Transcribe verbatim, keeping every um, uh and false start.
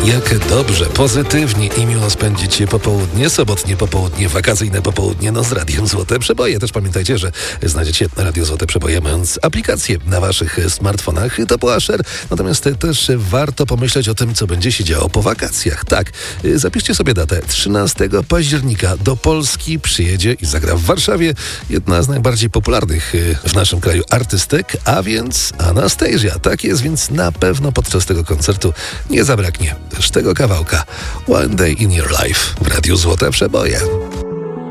Jak dobrze, pozytywnie i miło spędzić popołudnie, sobotnie popołudnie, wakacyjne popołudnie, no z Radiem Złote Przeboje. Też pamiętajcie, że znajdziecie Radio Złote Przeboje mając aplikację na waszych smartfonach. To była Sher, natomiast też warto pomyśleć o tym, co będzie się działo po wakacjach. Tak, zapiszcie sobie datę. trzynastego października do Polski przyjedzie i zagra w Warszawie jedna z najbardziej popularnych w naszym kraju artystek, a więc Anastasia. Tak jest, więc na pewno podczas tego koncertu nie zabraknie też tego kawałka One Day in Your Life w Radiu Złote Przeboje.